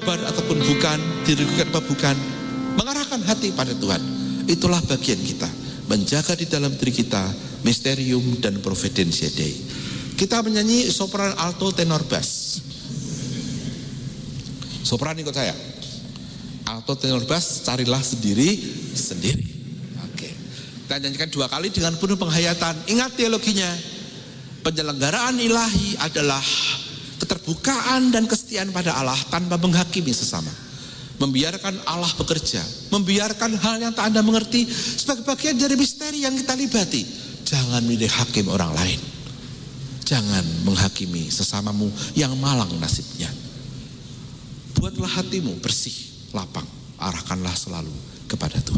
korban ataupun bukan, dirugikan apa bukan, mengarahkan hati pada Tuhan. Itulah bagian kita, menjaga di dalam diri kita misterium dan providentia Dei. Kita menyanyi sopran, alto, tenor, bass. Sopran ikut saya. Alto, tenor, bass carilah sendiri. Oke. Kita nyanyikan 2 kali dengan penuh penghayatan. Ingat teologinya. Penyelenggaraan ilahi adalah keterbukaan dan kesetiaan pada Allah tanpa menghakimi sesama. Membiarkan Allah bekerja, membiarkan hal yang tak Anda mengerti sebagai bagian dari misteri yang kita libati. Jangan milih hakim orang lain. Jangan menghakimi sesamamu yang malang nasibnya. Buatlah hatimu bersih, lapang, arahkanlah selalu kepada Tuhan.